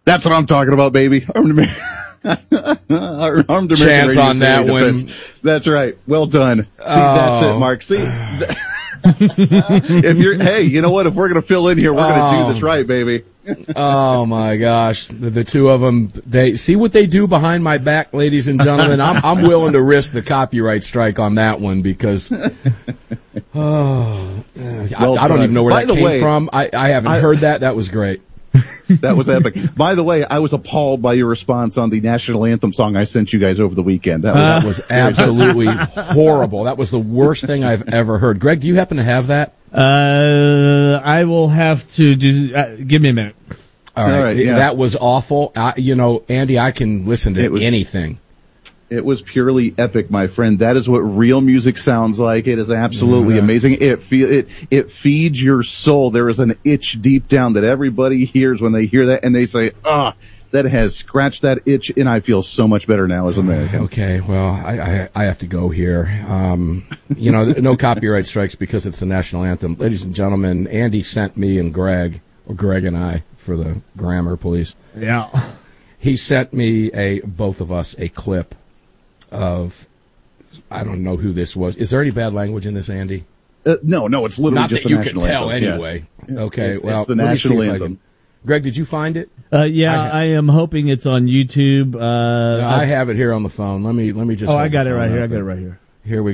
That's what I'm talking about, baby. Armed American Chance Radio on that Defense. one. That's right. Well done. See, that's it, Mark. See, if you're, hey, you know what? If we're going to fill in here, we're going to do this right, baby. Oh my gosh, the two of them. They see what they do behind my back, ladies and gentlemen. I'm willing to risk the copyright strike on that one because. I don't even know where that came from. I haven't heard that. That was great. That was epic. By the way, I was appalled by your response on the national anthem song I sent you guys over the weekend. That was absolutely horrible. That was the worst thing I've ever heard. Greg, do you happen to have that? I will have to do. Give me a minute. All right. Yeah. That was awful. Andy, I can listen to anything. It was purely epic, my friend. That is what real music sounds like. It is absolutely amazing. It feeds your soul. There is an itch deep down that everybody hears when they hear that, and they say, that has scratched that itch, and I feel so much better now as an American. Okay, well, I have to go here. No copyright strikes because it's the national anthem. Ladies and gentlemen, Andy sent me and Greg and I, for the grammar police. Yeah. He sent me both of us a clip of, I don't know who this was. Is there any bad language in this, Andy? No, it's literally not just that the you can national tell anthem. anyway. Yeah. Okay, it's well, the let national me see if anthem. Greg, did you find it? I am hoping it's on YouTube. I have it here on the phone. Let me just. I got it right here. Here we